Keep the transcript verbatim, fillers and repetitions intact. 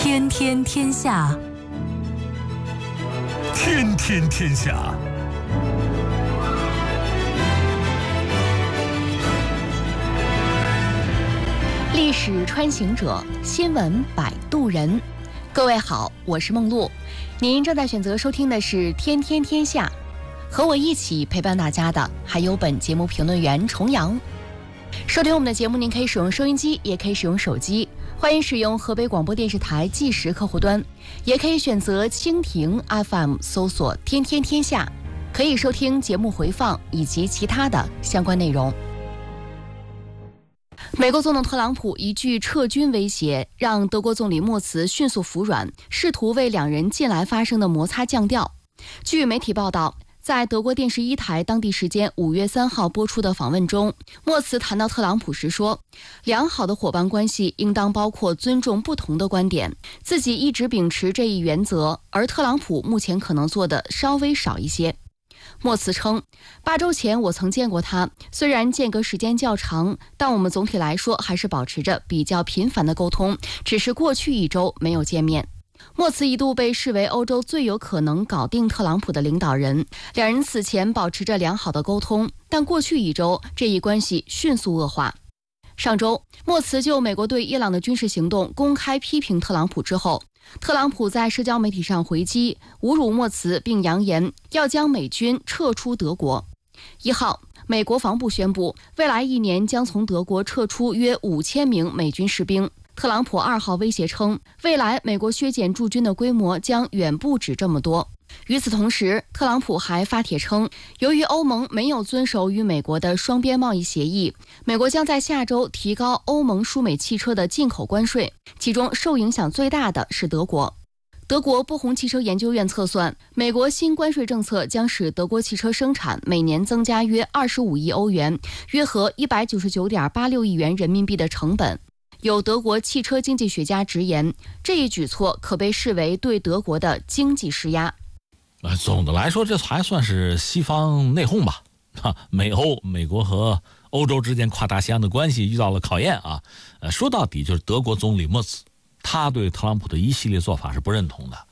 天天天下， 天天天下。 历史穿行者，新闻摆渡人。各位好，我是梦露，您正在选择收听的是《天天天下》，和我一起陪伴大家的还有本节目评论员重阳。收听我们的节目，您可以使用收音机，也可以使用手机，欢迎使用河北广播电视台即时客户端，也可以选择蜻蜓 F M 搜索“天天天下”，可以收听节目回放以及其他的相关内容。美国总统特朗普一句撤军威胁，让德国总理默茨迅速服软，试图为两人近来发生的摩擦降调。据媒体报道，在德国电视一台当地时间五月三号播出的访问中，默茨谈到特朗普时说，良好的伙伴关系应当包括尊重不同的观点，自己一直秉持这一原则，而特朗普目前可能做的稍微少一些。默茨称，八周前我曾见过他，虽然间隔时间较长，但我们总体来说还是保持着比较频繁的沟通，只是过去一周没有见面。默茨一度被视为欧洲最有可能搞定特朗普的领导人，两人此前保持着良好的沟通，但过去一周这一关系迅速恶化。上周，默茨就美国对伊朗的军事行动公开批评特朗普之后，特朗普在社交媒体上回击，侮辱默茨，并扬言要将美军撤出德国。一号，美国防部宣布，未来一年将从德国撤出约五千名美军士兵。特朗普二号威胁称，未来美国削减驻军的规模将远不止这么多。与此同时，特朗普还发帖称，由于欧盟没有遵守与美国的双边贸易协议，美国将在下周提高欧盟输美汽车的进口关税，其中受影响最大的是德国。德国波鸿汽车研究院测算，美国新关税政策将使德国汽车生产每年增加约二十五亿欧元，约合一百九十九点八六亿元人民币的成本。有德国汽车经济学家直言，这一举措可被视为对德国的经济施压。 呃，总的来说，这还算是西方内讧吧。哈，美欧、美国和欧洲之间跨大西洋的关系遇到了考验啊。呃，说到底就是德国总理默茨，他对特朗普的一系列做法是不认同的。